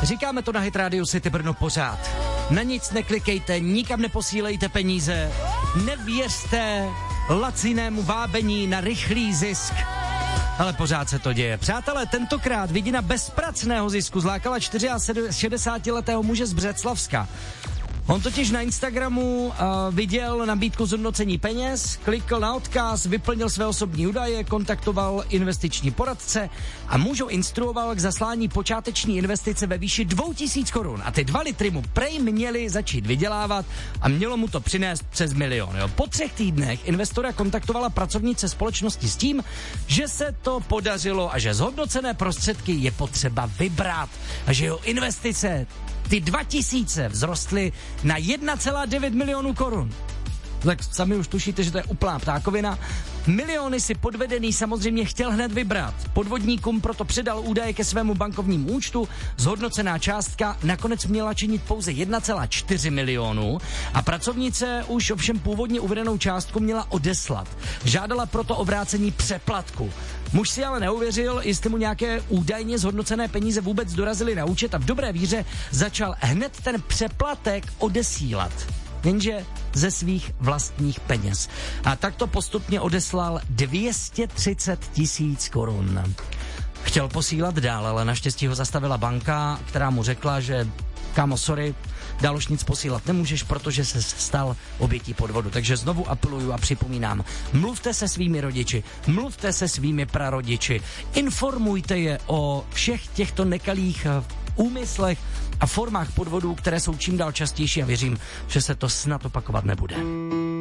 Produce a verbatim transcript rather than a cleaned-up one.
Říkáme to na Hit Radio City Brno pořád. Na nic neklikejte, nikam neposílejte peníze, nevěřte lacinému vábení na rychlý zisk. Ale pořád se to děje. Přátelé, tentokrát vidina bezpracného zisku zlákala šedesátiletého muže z Břeclavska. On totiž na Instagramu uh, viděl nabídku zhodnocení peněz, klikl na odkaz, vyplnil své osobní údaje, kontaktoval investiční poradce a muž ho instruoval k zaslání počáteční investice ve výši dvou tisíc korun. A ty dva litry mu prej měli začít vydělávat a mělo mu to přinést přes milion. Jo. Po třech týdnech investora kontaktovala pracovnice společnosti s tím, že se to podařilo a že zhodnocené prostředky je potřeba vybrat a že jeho investice, ty dva tisíce, vzrostly na jedna celá devět milionů korun. Tak sami už tušíte, že to je úplná ptákovina. Miliony si podvedený samozřejmě chtěl hned vybrat. Podvodníkům proto předal údaje ke svému bankovnímu účtu. Zhodnocená částka nakonec měla činit pouze jedna celá čtyři milionu a pracovnice už ovšem původně uvedenou částku měla odeslat. Žádala proto o vrácení přeplatku. Muž si ale neuvěřil, jestli mu nějaké údajně zhodnocené peníze vůbec dorazily na účet a v dobré víře začal hned ten přeplatek odesílat. Jenže ze svých vlastních peněz. A takto postupně odeslal dvě stě třicet tisíc korun. Chtěl posílat dál, ale naštěstí ho zastavila banka, která mu řekla, že kámo, sorry, dál už nic posílat nemůžeš, protože se stal obětí podvodu. Takže znovu apeluju a připomínám, mluvte se svými rodiči, mluvte se svými prarodiči, informujte je o všech těchto nekalých úmyslech a formách podvodů, které jsou čím dál častější a věřím, že se to snad opakovat nebude.